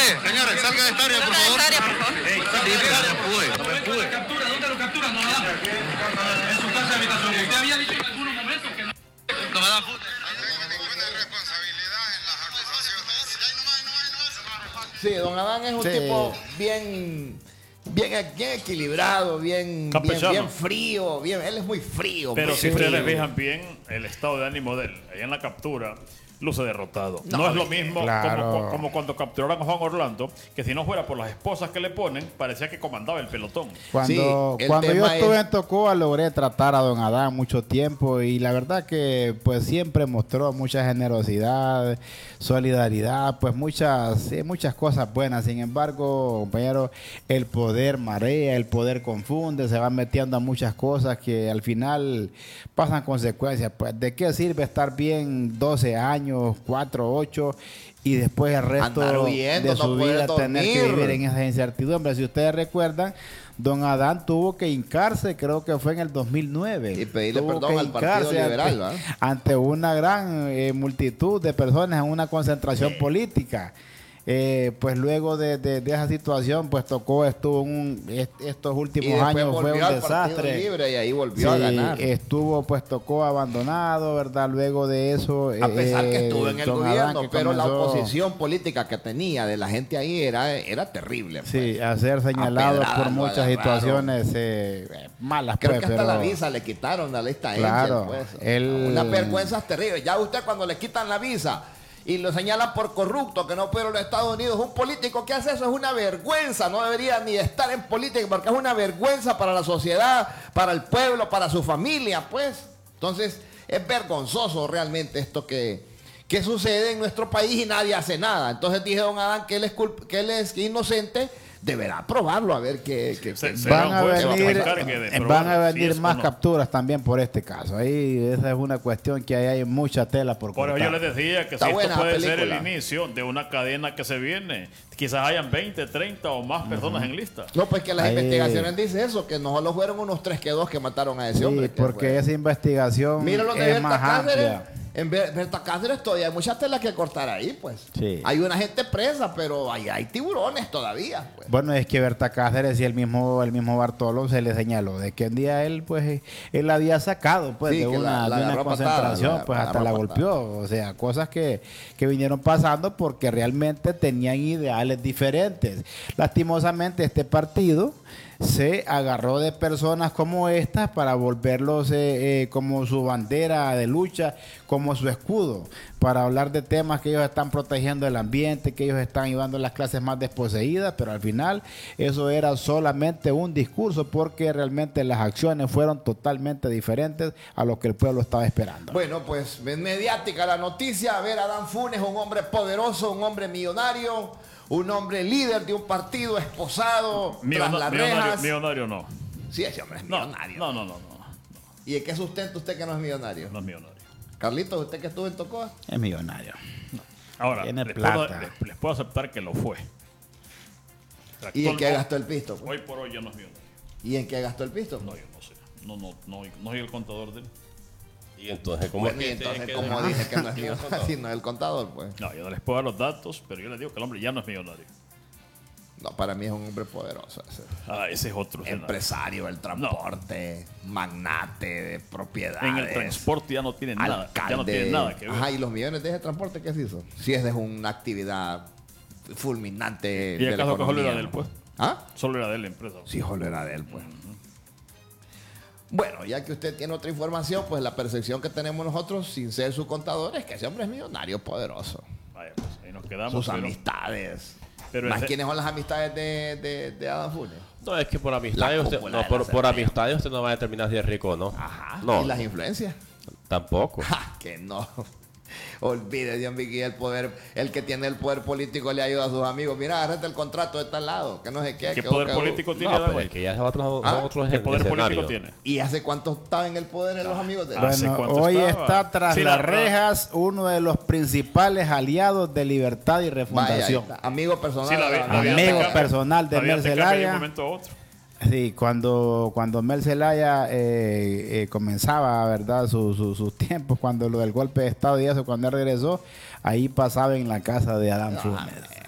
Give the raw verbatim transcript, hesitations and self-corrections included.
señores, salga de esta área, por favor. Esta área, por favor. Ey, salga de esta área. No me pude, no me pude. Captura, ¿dónde lo capturan? No lo dan. En su casa de habitación. Usted había dicho en algunos momentos que no. No me dan fútbol. Sí, don Adán es un Sí. tipo bien, bien, bien equilibrado, bien, bien, Campechano. bien frío, bien, él es muy frío. Pero muy si ustedes frío. fijan bien, el estado de ánimo de él, ahí en la captura, luce derrotado. No, No, es lo mismo claro. como, como cuando capturaron a Juan Orlando, que si no fuera por las esposas que le ponen, parecía que comandaba el pelotón. Cuando, Sí, el cuando yo tema estuve es- en Tocoa logré tratar a don Adán mucho tiempo y la verdad que pues siempre mostró mucha generosidad, solidaridad, pues muchas, sí, muchas cosas buenas. Sin embargo, compañero, el poder marea, el poder confunde, se van metiendo a muchas cosas que al final pasan consecuencias. Pues, ¿de qué sirve estar bien doce años, cuatro, ocho y después el resto Andar huyendo, de su no poder vida tener que dormir? vivir en esa incertidumbre? Si ustedes recuerdan, don Adán tuvo que hincarse, creo que fue en el dos mil nueve. Y pedirle Tuvo perdón que al Partido hincarse Liberal, ante, ¿va? ante una gran eh, multitud de personas en una concentración política. Eh, pues luego de, de- de esa situación, pues tocó, estuvo en un, est- estos Y últimos después años fue volvió un al Partido desastre. Libre y ahí volvió a Sí, ganar. estuvo, pues tocó abandonado, ¿verdad? Luego de eso. A pesar que eh, estuvo en el don Adán, gobierno, que pero la comenzó- oposición política que tenía de la gente ahí era, era terrible. pues. Sí, a ser señalado pedradas por lo muchas agarraron. situaciones eh, eh, malas. Creo pues, que hasta pero- la visa le quitaron la lista Claro, Angel, pues. él- Una vergüenza terrible. Ya usted cuando le quitan la visa y lo señalan por corrupto, que no puede ir a los Estados Unidos, un político que hace eso es una vergüenza. No debería ni estar en política porque es una vergüenza para la sociedad, para el pueblo, para su familia, pues. Entonces, es vergonzoso realmente esto que, que sucede en nuestro país y nadie hace nada. Entonces dije, don Adán, que él es, culp- que él es inocente. Deberá probarlo a ver qué... qué- Se- qué- se- Van a Será un juez que venir, se encargue de eh, probar van a si venir es o más no. capturas también por este caso. Ahí esa es una cuestión que ahí hay mucha tela por Por cortar. eso yo les decía que Está si esto buena la puede ser el película. inicio de una cadena que se viene, quizás hayan veinte, treinta o más personas en lista. No, pues que las Ahí- investigaciones dicen eso, que no solo fueron unos tres que dos que mataron a ese Sí, hombre. que porque fue- esa investigación Mira lo de es Berta más Cáceres. amplia. En Ber- Berta Cáceres todavía hay muchas telas que cortar ahí, pues. Sí. Hay una gente presa, pero ahí hay tiburones todavía, pues. Bueno, es que Berta Cáceres y el mismo el mismo Bartolo se le señaló de que un día él pues él había sacado pues Sí, de que una, la- la de una agarró a concentración, patadas, la- pues la hasta agarró la a golpeó, o sea, cosas que, que vinieron pasando porque realmente tenían ideales diferentes. Lastimosamente este partido se agarró de personas como estas para volverlos eh, eh, como su bandera de lucha, como su escudo, para hablar de temas que ellos están protegiendo el ambiente, que ellos están ayudando a las clases más desposeídas, pero al final eso era solamente un discurso porque realmente las acciones fueron totalmente diferentes a lo que el pueblo estaba esperando. Bueno, pues mediática la noticia. A ver, Adán Funes, un hombre poderoso, un hombre millonario, un hombre líder de un partido esposado Millona- tras las millonario, rejas. millonario no. Sí, ese hombre es No, millonario. no, no, no, no, ¿Y en qué sustenta usted que no es millonario? no es millonario. Carlitos, usted que estuvo en Tocoa. Es millonario. Ahora, Tiene les puedo, plata. les- les puedo aceptar que lo fue. ¿Y en qué Actual- gastó el pisto? pues? Hoy por hoy ya no es millonario. ¿Y en qué gastó el pisto? No, yo no sé. No, no, no, no soy el contador de él. Y entonces, ¿cómo Bueno, es y que entonces, tiene como que- dije que no es ¿Quién es el millonario, contador? si no es el contador, pues. No, yo no les puedo dar los datos, pero yo les digo que el hombre ya no es millonario. No, para mí es un hombre poderoso ese. Ah, ese es otro escenario. Empresario del transporte, magnate de propiedades. En el transporte ya no tiene nada. Ya no alcalde. tiene nada que ver. Ajá, y los millones de ese transporte, ¿qué se hizo? Si es de una actividad fulminante ¿Y de la acaso que solo economía, era de él, ¿no? pues? ¿Ah? Solo era de él la empresa. Sí, solo era de él, pues. Bueno, ya que usted tiene otra información, pues la percepción que tenemos nosotros, sin ser su contador, es que ese hombre es millonario poderoso. Vaya, pues ahí nos quedamos. Sus pero- amistades. pero Más ese- quiénes son las amistades de, de, de Adán Funes. No, es que por amistades La usted, cúpula no, de por, la por cerveza. amistades usted no va a determinar si es rico o no. Ajá. No, ¿Y las influencias? tampoco. Ja, que no. Olvide, Dios mío, el poder, el que tiene el poder político le ayuda a sus amigos. Mira, agárrate el contrato de tal lado, que no sé qué. ¿Qué que poder que- político tiene No, Adán pero hoy? es que ya es otro, ¿Ah? otro ¿Qué poder escenario. político tiene? ¿Y hace cuánto estaba en el poder de los amigos de él? ¿Hace Bueno, cuánto hoy estaba? está tras Sí, las la- rejas uno de los principales aliados de Libertad y Vaya, ahí Refundación. está. Amigo personal. Sí, la vi- de la Adán. vi Amigo atacar. personal de La vi Mel atacar de un Zelaya. momento a otro. Sí, cuando, cuando Mel Zelaya eh, eh, comenzaba, ¿verdad? Su- su- sus tiempos, cuando lo del golpe de Estado y eso, cuando él regresó, ahí pasaba en la casa de Adán Funes.